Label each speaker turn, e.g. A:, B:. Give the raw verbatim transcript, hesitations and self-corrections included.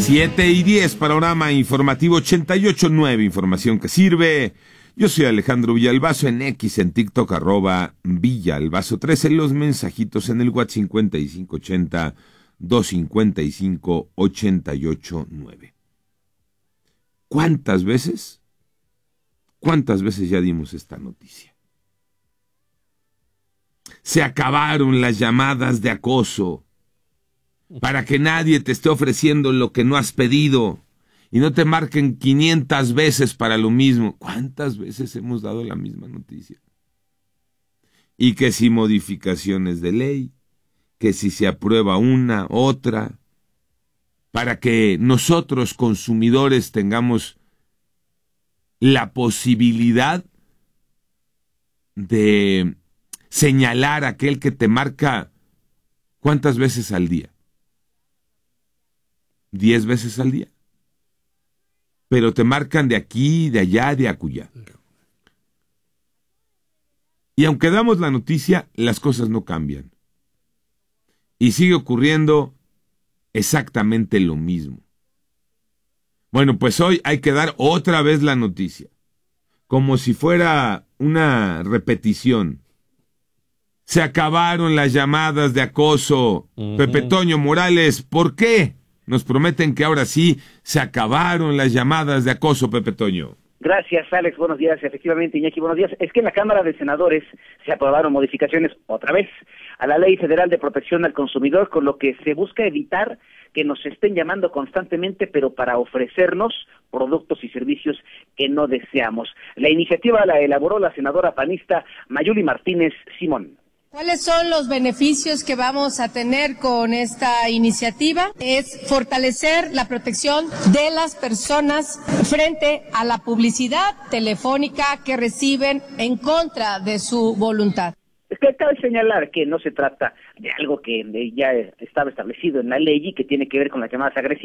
A: siete y diez, panorama informativo ochenta y ocho punto nueve, información que sirve. Yo soy Alejandro Villalbazo, en X, en TikTok, arroba Villalbazo trece, los mensajitos en el WhatsApp cincuenta y cinco ochenta, doscientos cincuenta y cinco, ochenta y ocho nueve. ¿Cuántas veces? ¿Cuántas veces ya dimos esta noticia? Se acabaron las llamadas de acoso para que nadie te esté ofreciendo lo que no has pedido y no te marquen quinientas veces para lo mismo. ¿Cuántas veces hemos dado la misma noticia? Y que si modificaciones de ley, que si se aprueba una, otra, para que nosotros consumidores tengamos la posibilidad de señalar a aquel que te marca ¿cuántas veces al día? Diez veces al día. Pero te marcan de aquí, de allá, de acullá. Y aunque damos la noticia, las cosas no cambian. Y sigue ocurriendo exactamente lo mismo. Bueno, pues hoy hay que dar otra vez la noticia, como si fuera una repetición. Se acabaron las llamadas de acoso. Uh-huh. Pepe Toño Morales, ¿por qué? Nos prometen que ahora sí se acabaron las llamadas de acoso, Pepe Toño.
B: Gracias, Alex. Buenos días. Efectivamente, Iñaki, buenos días. Es que en la Cámara de Senadores se aprobaron modificaciones, otra vez, a la Ley Federal de Protección al Consumidor, con lo que se busca evitar que nos estén llamando constantemente, pero para ofrecernos productos y servicios que no deseamos. La iniciativa la elaboró la senadora panista Mayuli Martínez Simón.
C: ¿Cuáles son los beneficios que vamos a tener con esta iniciativa? Es fortalecer la protección de las personas frente a la publicidad telefónica que reciben en contra de su voluntad.
B: Es que cabe señalar que no se trata de algo que ya estaba establecido en la ley y que tiene que ver con las llamadas agresivas.